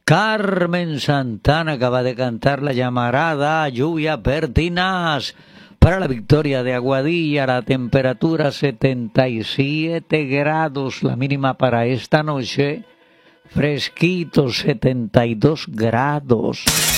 Carmen Santana acaba de cantar la llamarada Lluvia Pertinaz para la victoria de Aguadilla. La temperatura 77 grados, la mínima para esta noche. Fresquito, 72 grados.